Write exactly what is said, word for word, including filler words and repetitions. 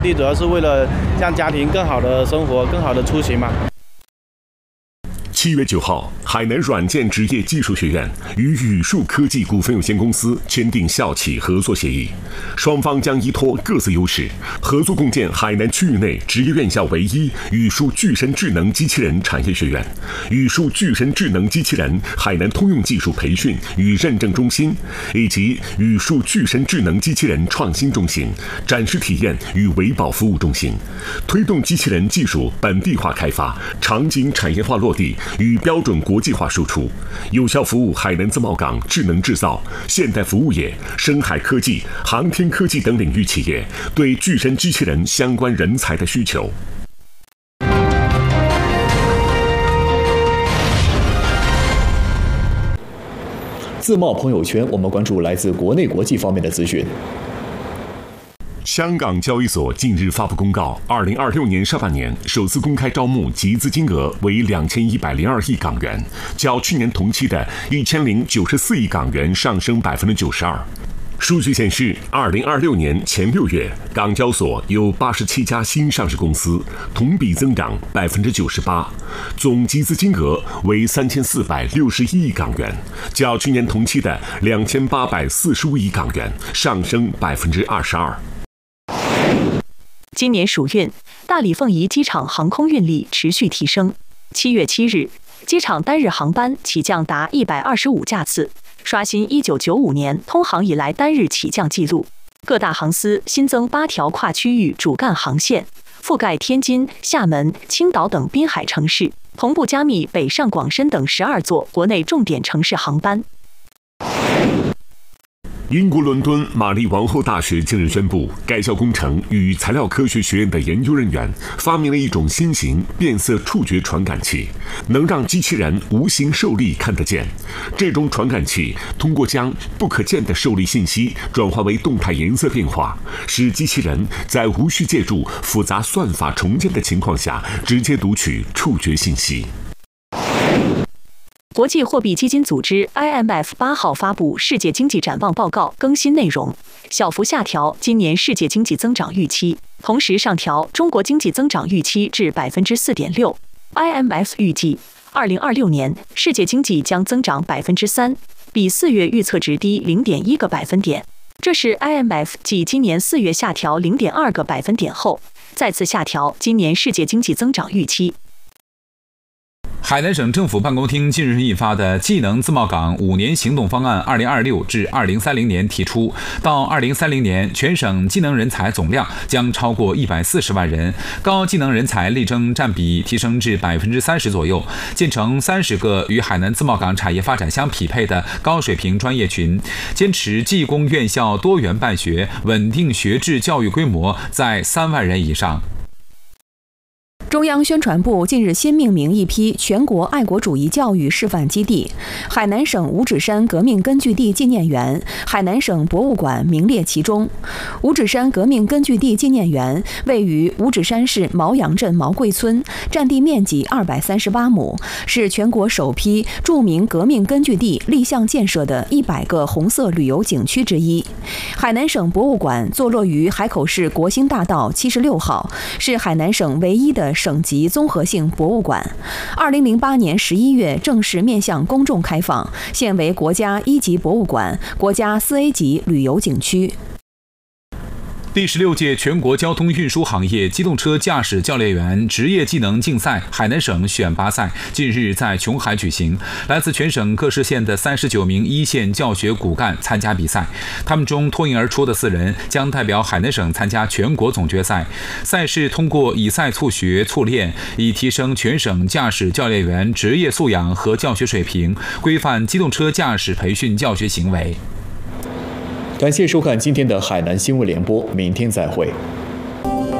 目的主要是为了让家庭更好的生活、更好的出行嘛。 七月九号，海南软件职业技术学院与宇树科技股份有限公司签订校企合作协议，双方将依托各自优势，合作共建海南区域内职业院校唯一宇树具身智能机器人产业学院、宇树具身智能机器人海南通用技术培训与认证中心，以及宇树具身智能机器人创新中心、展示体验与维保服务中心，推动机器人技术本地化开发、场景产业化落地与标准国际化输出，有效服务海南自贸港智能制造、现代服务业、深海科技、航天科技等领域企业对具身机器人相关人才的需求。 自贸朋友圈，我们关注来自国内国际方面的资讯。 香港交易所近日发布公告，二零二六年上半年首次公开招募集资金额为两千一百零二亿港元，较去年同期的一千零九十四亿港元上升百分之九十二。数据显示，二零二六年前六月，港交所有八十七家新上市公司，同比增长百分之九十八，总集资金额为三千四百六十一亿港元，较去年同期的两千八百四十五亿港元上升百分之二十二。 今年暑运，大理凤仪机场航空运力持续提升。七月七日，机场单日航班起降达一百二十五架次，刷新一九九五年通航以来单日起降纪录。各大航司新增八条跨区域主干航线，覆盖天津、厦门、青岛等滨海城市，同步加密北上广深等十二座国内重点城市航班。 英国伦敦玛丽王后大学近日宣布，该校工程与材料科学学院的研究人员发明了一种新型变色触觉传感器，能让机器人无形受力看得见。这种传感器通过将不可见的受力信息转化为动态颜色变化，使机器人在无需借助复杂算法重建的情况下，直接读取触觉信息。 国际货币基金组织 I M F 八号发布世界经济展望报告更新内容，小幅下调今年世界经济增长预期，同时上调中国经济增长预期至 百分之四点六。I M F 预计，二零二六年世界经济将增长 百分之三，比四月预测值低 零点一个百分点。这是 I M F 继今年四月下调 零点二个百分点后，再次下调今年世界经济增长预期。 海南省政府办公厅近日印发的技能自贸港五年行动方案二零二六至二零三零年提出，到二零三零年，全省技能人才总量将超过一百四十万人，高技能人才力争占比提升至百分之三十左右，建成三十个与海南自贸港产业发展相匹配的高水平专业群，坚持技工院校多元办学，稳定学制教育规模在三万人以上。 中央宣传部近日新命名一批全国爱国主义教育示范基地，海南省五指山革命根据地纪念园、海南省博物馆名列其中。五指山革命根据地纪念园位于五指山市毛阳镇毛贵村，占地面积二百三十八亩，是全国首批著名革命根据地立项建设的一百个红色旅游景区之一。海南省博物馆坐落于海口市国兴大道七十六号，是海南省唯一的省级综合性博物馆。二零零八年十一月正式面向公众开放，现为国家一级博物馆、国家四 A 级旅游景区。 第十六届全国交通运输行业机动车驾驶教练员职业技能竞赛海南省选拔赛近日在琼海举行，来自全省各市县的三十九名一线教学骨干参加比赛，他们中脱颖而出的四人将代表海南省参加全国总决赛。赛事通过以赛促学促练，以提升全省驾驶教练员职业素养和教学水平，规范机动车驾驶培训教学行为。 感谢收看今天的海南新闻联播，明天再会。